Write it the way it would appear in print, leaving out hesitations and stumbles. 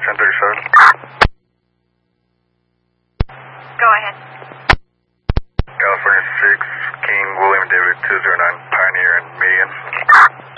1037. Go ahead. California 6, King William David 209, Pioneer and Median.